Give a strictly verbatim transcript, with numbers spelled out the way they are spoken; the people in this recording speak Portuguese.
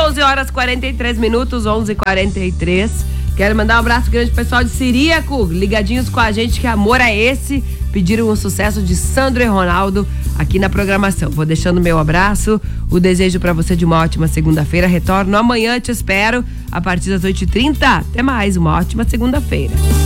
onze horas e quarenta e três minutos, onze e quarenta e três. Quero mandar um abraço grande pro pessoal de Siríaco, ligadinhos com a gente, que amor é esse? Pediram um sucesso de Sandro e Ronaldo aqui na programação. Vou deixando meu abraço, o desejo pra você de uma ótima segunda-feira. Retorno amanhã, te espero, a partir das oito e trinta. Até mais, uma ótima segunda-feira.